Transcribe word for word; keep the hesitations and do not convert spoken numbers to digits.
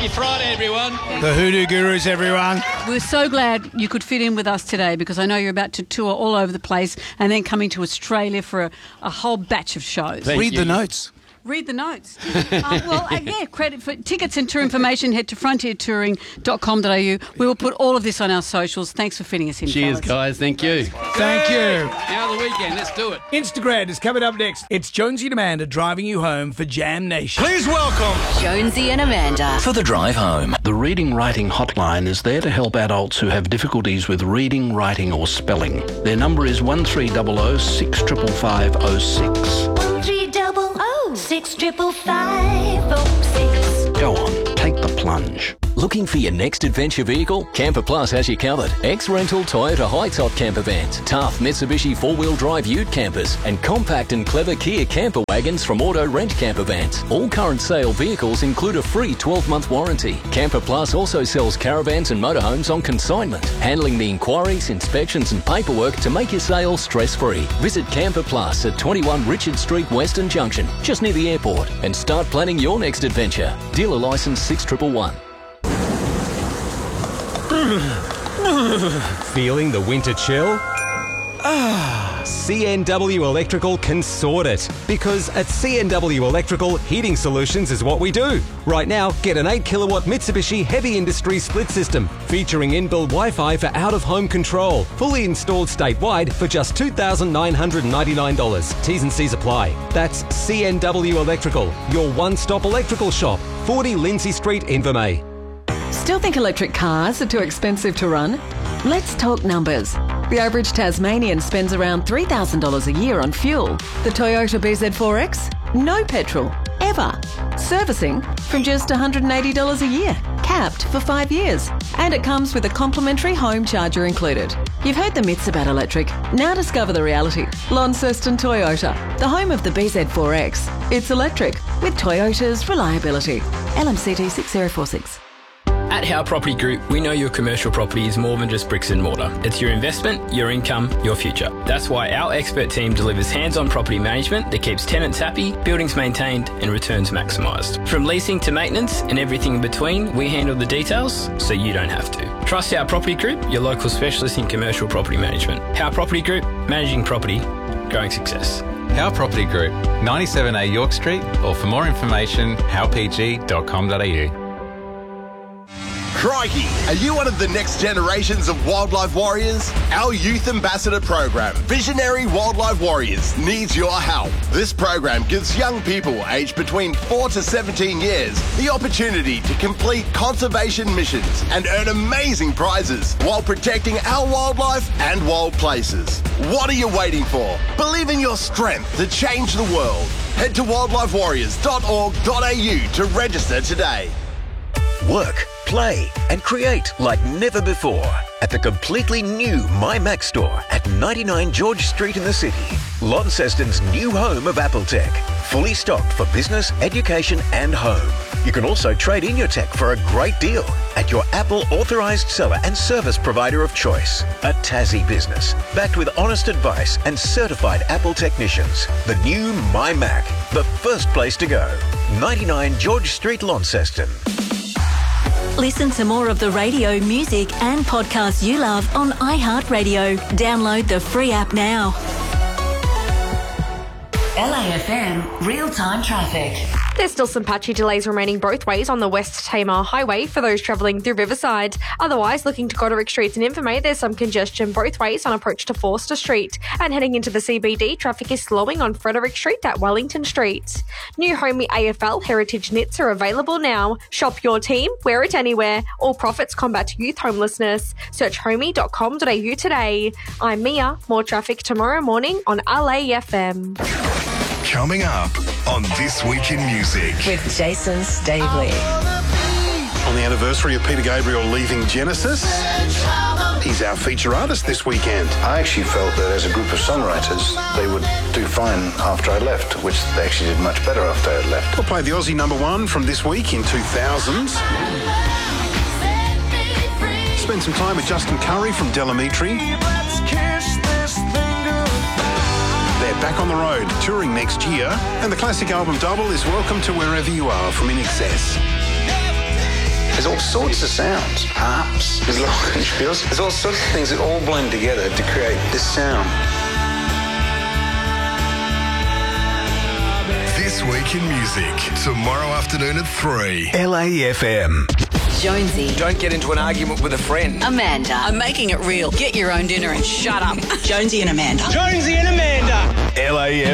Happy Friday, everyone. The Hoodoo Gurus, everyone. We're so glad you could fit in with us today because I know you're about to tour all over the place and then coming to Australia for a, a whole batch of shows. Thank Read you. the notes. Read the notes. uh, well, uh, yeah, credit for tickets and tour information. Head to frontier touring dot com dot a u. We will put all of this on our socials. Thanks for fitting us in, Cheers, fellas. guys. Thank you. Thank you. Now the weekend. Let's do it. Instagram is coming up next. It's Jonesy and Amanda driving you home for Jam Nation. Please welcome Jonesy and Amanda for the drive home. The Reading Writing Hotline is there to help adults who have difficulties with reading, writing or spelling. Their number is one three zero zero six five five zero six. one three zero zero six five five zero six. Go on, take the plunge. Looking for your next adventure vehicle? Camper Plus has you covered. Ex-rental Toyota high-top camper vans, tough Mitsubishi four-wheel drive ute campers, and compact and clever Kia camper wagons from Auto Rent Camper Vans. All current sale vehicles include a free twelve-month warranty. Camper Plus also sells caravans and motorhomes on consignment, handling the inquiries, inspections and paperwork to make your sale stress-free. Visit Camper Plus at twenty-one Richard Street, Western Junction, just near the airport, and start planning your next adventure. Dealer license six one one one. Feeling the winter chill? Ah, C N W Electrical can sort it. Because at C N W Electrical, heating solutions is what we do. Right now, get an eight kilowatt Mitsubishi Heavy Industry split system featuring inbuilt Wi-Fi for out-of-home control. Fully installed statewide for just two thousand nine hundred ninety-nine dollars. T's and C's apply. That's C N W Electrical, your one-stop electrical shop. forty Lindsay Street, Invermay. Still think electric cars are too expensive to run? Let's talk numbers. The average Tasmanian spends around three thousand dollars a year on fuel. The Toyota B Z four X? No petrol. Ever. Servicing from just one hundred eighty dollars a year. Capped for five years. And it comes with a complimentary home charger included. You've heard the myths about electric. Now discover the reality. Launceston Toyota, the home of the B Z four X. It's electric with Toyota's reliability. L M C T six zero four six. At Howe Property Group, we know your commercial property is more than just bricks and mortar. It's your investment, your income, your future. That's why our expert team delivers hands-on property management that keeps tenants happy, buildings maintained and returns maximised. From leasing to maintenance and everything in between, we handle the details so you don't have to. Trust Howe Property Group, your local specialist in commercial property management. Howe Property Group, managing property, growing success. Howe Property Group, ninety-seven A York Street, or for more information, howe p g dot com dot a u. Crikey! Are you one of the next generations of wildlife warriors? Our Youth Ambassador program, Visionary Wildlife Warriors, needs your help. This program gives young people aged between four to seventeen years the opportunity to complete conservation missions and earn amazing prizes while protecting our wildlife and wild places. What are you waiting for? Believe in your strength to change the world. Head to wildlife warriors dot org dot a u to register today. Work, play and create like never before at the completely new MyMac store at ninety-nine George Street in the city. Launceston's new home of Apple Tech. Fully stocked for business, education and home. You can also trade in your tech for a great deal at your Apple authorised seller and service provider of choice. A Tassie business, backed with honest advice and certified Apple technicians. The new MyMac, the first place to go. ninety-nine George Street, Launceston. Listen to more of the radio, music and podcasts you love on iHeartRadio. Download the free app now. L A F M real-time traffic. There's still some patchy delays remaining both ways on the West Tamar Highway for those travelling through Riverside. Otherwise, looking to Goderic Streets in Invermay, there's some congestion both ways on approach to Forster Street. And heading into the C B D, traffic is slowing on Frederick Street at Wellington Street. New Homey A F L Heritage Knits are available now. Shop your team, wear it anywhere. All profits combat youth homelessness. Search homey dot com dot a u today. I'm Mia. More traffic tomorrow morning on L A F M. Coming up on This Week in Music with Jason Stavely. On the anniversary of Peter Gabriel leaving Genesis, he's our feature artist this weekend. I actually felt that as a group of songwriters, they would do fine after I left, which they actually did much better after I left. We'll play the Aussie number one from this week in two thousand. Spend some time with Justin Curry from Delamitri. They're back on the road, touring next year, and the classic album double is Welcome to Wherever You Are from In Excess. There's all sorts of sounds. Harps, there's glockenspiels, there's all sorts of things that all blend together to create this sound. This Week in Music, tomorrow afternoon at three. L A F M. Jonesy. Don't get into an argument with a friend. Amanda. I'm making it real. Get your own dinner and shut up. Jonesy and Amanda. Jonesy and Amanda. L A F M.